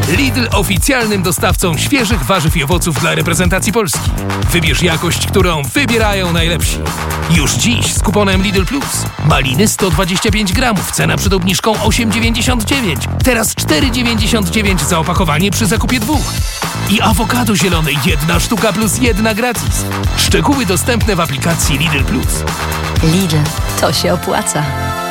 Lidl oficjalnym dostawcą świeżych warzyw i owoców dla reprezentacji Polski. Wybierz jakość, którą wybierają najlepsi. Już dziś z kuponem Lidl Plus. Maliny 125 gramów, cena przed obniżką 8,99. Teraz 4,99 za opakowanie przy zakupie 2. I awokado zielone 1 sztuka plus 1 gratis. Szczegóły dostępne w aplikacji Lidl Plus. Lidl, to się opłaca.